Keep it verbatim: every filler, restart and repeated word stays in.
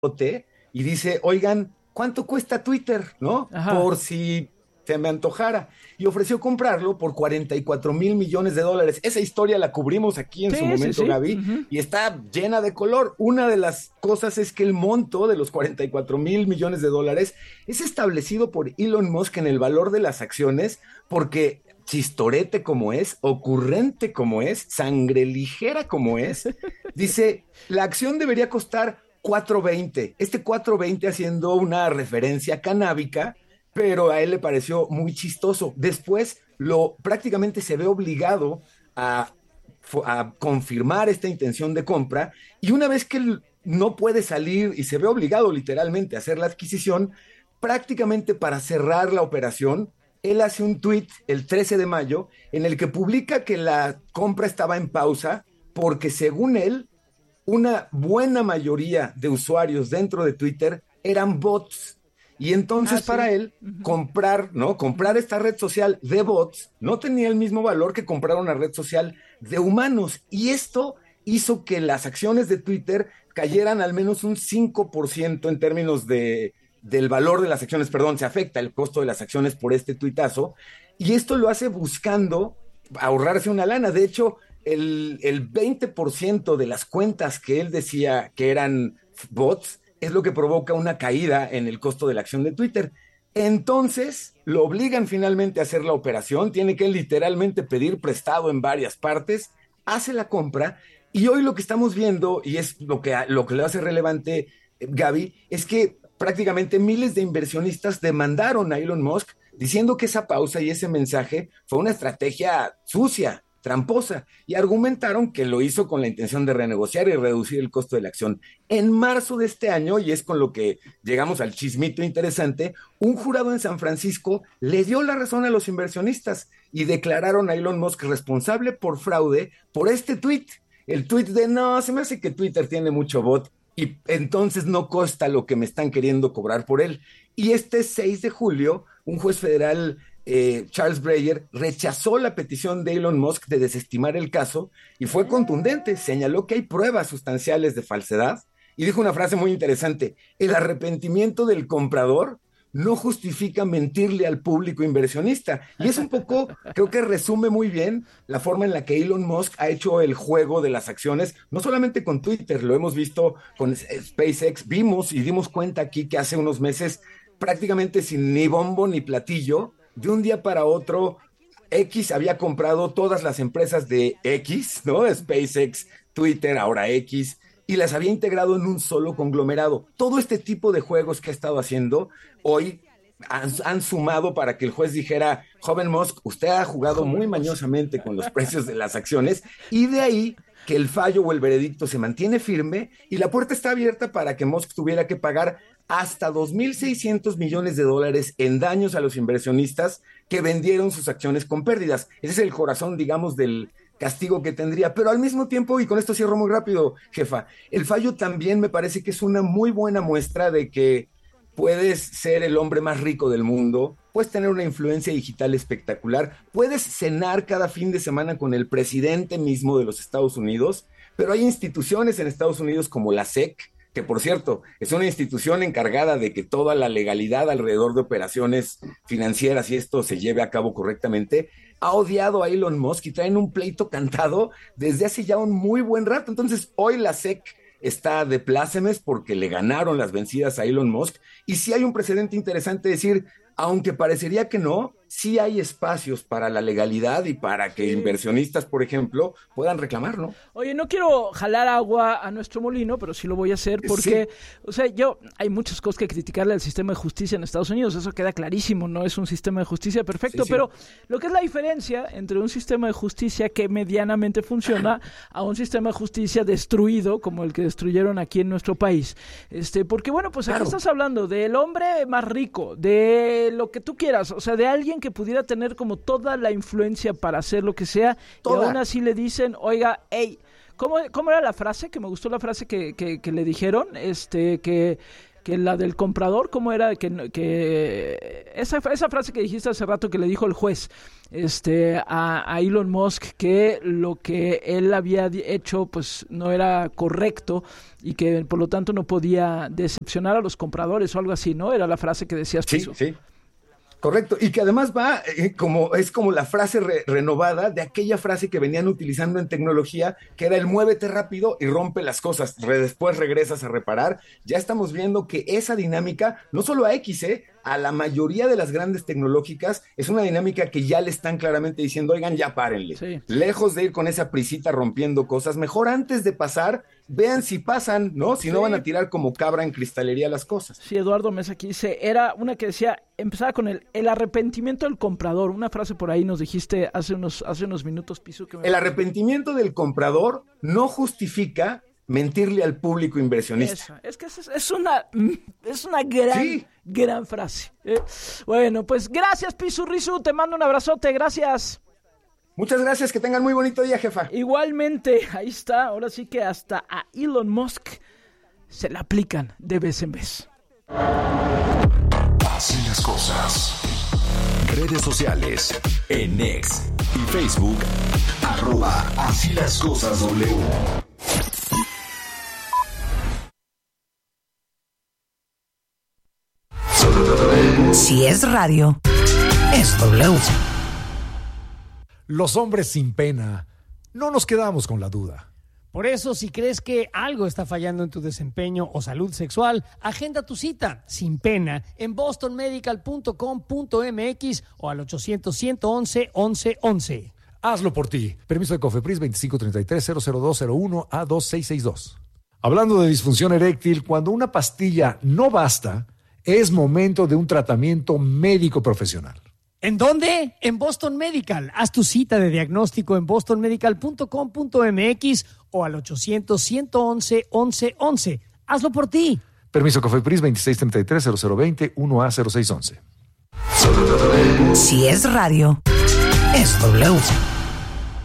y dice, oigan, ¿cuánto cuesta Twitter? ¿No? Ajá. Por si se me antojara. Y ofreció comprarlo por cuarenta y cuatro mil millones de dólares. Esa historia la cubrimos aquí en su Sí, sí, momento, sí. Gaby, Ujú. y está llena de color. Una de las cosas es que el monto de los cuarenta y cuatro mil millones de dólares es establecido por Elon Musk en el valor de las acciones porque chistorete como es, ocurrente como es, sangre ligera como es, dice, la acción debería costar cuatro veinte. Este cuatro veinte haciendo una referencia canábica, pero a él le pareció muy chistoso. Después lo prácticamente se ve obligado a, a confirmar esta intención de compra y una vez que él no puede salir y se ve obligado literalmente a hacer la adquisición, prácticamente para cerrar la operación, él hace un tweet el trece de mayo en el que publica que la compra estaba en pausa porque según él una buena mayoría de usuarios dentro de Twitter eran bots. Y Ah, entonces sí. para él, Ujú, comprar, ¿no? Comprar ujú. esta red social de bots no tenía el mismo valor que comprar una red social de humanos. Y esto hizo que las acciones de Twitter cayeran al menos un cinco por ciento en términos de, del valor de las acciones, perdón, se afecta el costo de las acciones por este tuitazo. Y esto lo hace buscando ahorrarse una lana. De hecho, el, el veinte por ciento de las cuentas que él decía que eran bots es lo que provoca una caída en el costo de la acción de Twitter. Entonces lo obligan finalmente a hacer la operación, tiene que literalmente pedir prestado en varias partes, hace la compra y hoy lo que estamos viendo, y es lo que, lo que lo hace relevante, eh, Gaby, es que prácticamente miles de inversionistas demandaron a Elon Musk diciendo que esa pausa y ese mensaje fue una estrategia sucia, tramposa, y argumentaron que lo hizo con la intención de renegociar y reducir el costo de la acción. En marzo de este año, y es con lo que llegamos al chismito interesante, un jurado en San Francisco le dio la razón a los inversionistas y declararon a Elon Musk responsable por fraude por este tweet. El tweet de no, se me hace que Twitter tiene mucho bot y entonces no costa lo que me están queriendo cobrar por él. Y este seis de julio, un juez federal eh, Charles Breyer rechazó la petición de Elon Musk de desestimar el caso y fue contundente. Señaló que hay pruebas sustanciales de falsedad y dijo una frase muy interesante: el arrepentimiento del comprador no justifica mentirle al público inversionista. Y es un poco, creo que resume muy bien la forma en la que Elon Musk ha hecho el juego de las acciones, no solamente con Twitter, lo hemos visto con SpaceX, vimos y dimos cuenta aquí que hace unos meses prácticamente sin ni bombo ni platillo, de un día para otro, X había comprado todas las empresas de X, ¿no? SpaceX, Twitter, ahora X, y las había integrado en un solo conglomerado. Todo este tipo de juegos que ha estado haciendo hoy han, han sumado para que el juez dijera, joven Musk, usted ha jugado muy Joven Musk. mañosamente con los precios de las acciones, y de ahí que el fallo o el veredicto se mantiene firme y la puerta está abierta para que Musk tuviera que pagar hasta dos mil seiscientos millones de dólares en daños a los inversionistas que vendieron sus acciones con pérdidas. Ese es el corazón, digamos, del castigo que tendría. Pero al mismo tiempo, y con esto cierro muy rápido, jefa, el fallo también me parece que es una muy buena muestra de que puedes ser el hombre más rico del mundo, puedes tener una influencia digital espectacular, puedes cenar cada fin de semana con el presidente mismo de los Estados Unidos, pero hay instituciones en Estados Unidos como la S E C, que por cierto es una institución encargada de que toda la legalidad alrededor de operaciones financieras y esto se lleve a cabo correctamente, ha odiado a Elon Musk y traen un pleito cantado desde hace ya un muy buen rato. Entonces hoy la S E C está de plácemes porque le ganaron las vencidas a Elon Musk. Y sí hay un precedente interesante decir, aunque parecería que no, sí hay espacios para la legalidad y para que Sí. inversionistas, por ejemplo, puedan reclamar, ¿no? Oye, no quiero jalar agua a nuestro molino, pero sí lo voy a hacer porque, Sí, o sea, yo, hay muchas cosas que criticarle al sistema de justicia en Estados Unidos, eso queda clarísimo, no es un sistema de justicia sí, perfecto, sí. pero lo que es la diferencia entre un sistema de justicia que medianamente funciona a un sistema de justicia destruido como el que destruyeron aquí en nuestro país. Este, porque bueno, pues aquí Claro, estás hablando del hombre más rico, de lo que tú quieras, o sea, de alguien que pudiera tener como toda la influencia para hacer lo que sea, y aún toda. así le dicen, oiga, hey, ¿cómo, cómo era la frase? Que me gustó la frase que, que, que le dijeron, este, que que la del comprador, ¿cómo era? Que, que esa, esa frase que dijiste hace rato que le dijo el juez este, a, a Elon Musk, que lo que él había hecho pues no era correcto y que por lo tanto no podía decepcionar a los compradores o algo así, ¿no? Era la frase que decías, Piso. Sí, sí. Correcto, y que además va eh, como es como la frase re- renovada de aquella frase que venían utilizando en tecnología, que era el muévete rápido y rompe las cosas, re- después regresas a reparar. Ya estamos viendo que esa dinámica, no solo a X, eh, a la mayoría de las grandes tecnológicas, es una dinámica que ya le están claramente diciendo, oigan, ya párenle. Sí. Lejos de ir con esa prisita rompiendo cosas, mejor antes de pasar, vean si pasan, ¿no? Si Sí. no van a tirar como cabra en cristalería las cosas. Sí, Eduardo Mesa aquí dice, era una que decía, empezaba con el, el arrepentimiento del comprador, una frase por ahí nos dijiste hace unos, hace unos minutos, Piso. Que me... El arrepentimiento del comprador no justifica mentirle al público inversionista. Eso, es que es, es una es una gran, sí. gran frase. ¿eh? Bueno, pues gracias, Piso Rizu, te mando un abrazote, gracias. Muchas gracias, que tengan muy bonito día, jefa. Igualmente, ahí está, ahora sí que hasta a Elon Musk se le aplican de vez en vez. Así las cosas. Redes sociales, en X y Facebook, arroba Así las cosas W. Si es radio, es W. Los hombres sin pena, no nos quedamos con la duda. Por eso, si crees que algo está fallando en tu desempeño o salud sexual, agenda tu cita sin pena en boston medical punto com punto m x o al ochocientos, ciento once, once once. Hazlo por ti. Permiso de Cofepris veinticinco treinta y tres, cero cero dos cero uno A dos seis seis dos. Hablando de disfunción eréctil, cuando una pastilla no basta, es momento de un tratamiento médico profesional. ¿En dónde? En Boston Medical. Haz tu cita de diagnóstico en boston medical punto com punto m x o al ochocientos, ciento once, once once. Hazlo por ti. Permiso Cofepris veintiséis treinta y tres, cero cero veinte, uno A cero seis once. Si es radio, es W.